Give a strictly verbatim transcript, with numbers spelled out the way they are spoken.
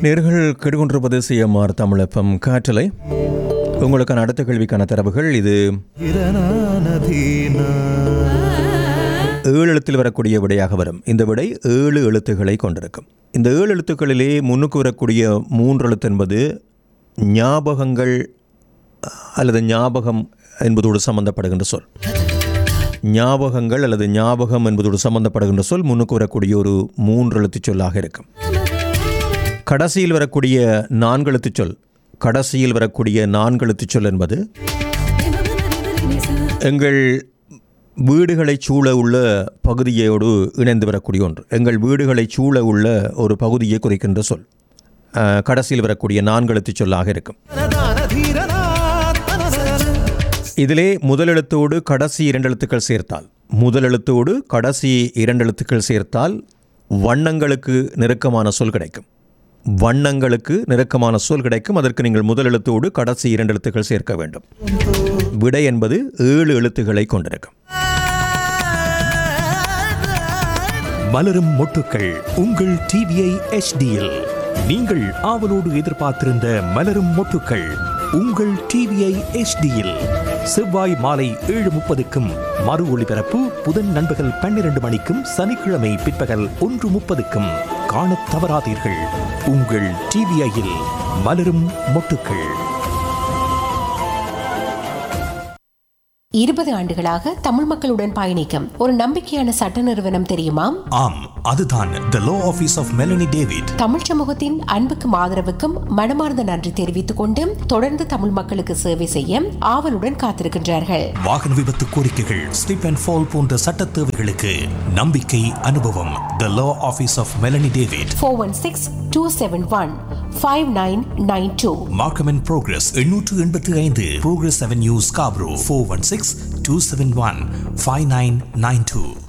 நேர்கள் கெடுகொண்டிருப்பது சிஎம்ஆர் தமிழப்பம் காற்றலை. உங்களுக்கான அடுத்த கேள்விக்கான தரவுகள் இது. ஏழு எழுத்தில் வரக்கூடிய விடையாக வரும். இந்த விடை ஏழு எழுத்துக்களை கொண்டிருக்கும். இந்த ஏழு எழுத்துக்களிலே முன்னுக்கு வரக்கூடிய மூன்று எழுத்து என்பது ஞாபகங்கள் அல்லது ஞாபகம் என்பதோடு சம்பந்தப்படுகின்ற சொல். ஞாபகங்கள் அல்லது ஞாபகம் என்பதோடு சம்பந்தப்படுகின்ற சொல் முன்னுக்கு வரக்கூடிய ஒரு மூன்று எழுத்து சொல்லாக இருக்கும். கடைசியில் வரக்கூடிய நான்கெழுத்து சொல் கடைசியில் வரக்கூடிய நான்கெழுத்து சொல் என்பது எங்கள் வீடுகளை சூழ உள்ள பகுதியோடு இணைந்து வரக்கூடிய ஒன்று. எங்கள் வீடுகளை சூழ உள்ள ஒரு பகுதியை குறிக்கின்ற சொல் கடைசியில் வரக்கூடிய நான்கெழுத்து சொல்லாக இருக்கும். இதிலே முதலெழுத்தோடு கடைசி இரண்டு எழுத்துக்கள் சேர்த்தால் முதலெழுத்தோடு கடைசி இரண்டு எழுத்துக்கள் சேர்த்தால் வண்ணங்களுக்கு நெருக்கமான சொல் கிடைக்கும். வண்ணங்களுக்கு நெருக்கமான சொல் கிடைக்கும். அதற்கு நீங்கள் முதல் எழுத்தோடு கடைசி இரண்டு எழுத்துக்கள் சேர்க்க வேண்டும். விடை என்பது ஏழு எழுத்துக்களை கொண்டிருக்கும். மலரும் மொட்டுக்கள் உங்கள் டிவிஐ எச்டியில் நீங்கள் ஆவலோடு எதிர்பார்த்திருந்த மலரும் மொட்டுக்கள் உங்கள் டிவிஐ எச்டியில் செவ்வாய் மாலை ஏழு முப்பதுக்கும் மறு ஒளிபரப்பு புதன் நண்பகல் பன்னிரண்டு மணிக்கும் சனிக்கிழமை பிற்பகல் ஒன்று முப்பதுக்கும் காணத் தவறாதீர்கள். உங்கள் டிவிஐயில் மலரும் மொட்டுக்கள். இருபது ஆண்டுகளாக தமிழ் மக்களுடன் பயணிக்கும் ஒரு நம்பிக்கையான சட்ட நிறுவனம் தெரியுமா? ஆம், அதுதான் The Law Office of Melanie David. Tamil சமூகத்தின் அன்புக்கும் ஆதரவுக்கும் மனமார்ந்த நன்றி தெரிவித்துக் கொண்டு தொடர்ந்து தமிழ் மக்களுக்கு சேவை செய்ய ஆவலுடன் காத்திருக்கின்றார்கள். வாகன விபத்து கோரிக்கைகள், ஸ்லிப் அண்ட் ஃபால் போன்ற சட்ட தேவைகளுக்கு நம்பிக்கை அனுபவம் The Law Office of Melanie David. four one six, two seven one, five nine nine two. Markham and Progress எண்ணூற்று எண்பத்தி ஐந்து Progress Avenue Scarborough four one six, two seven one, five nine nine two.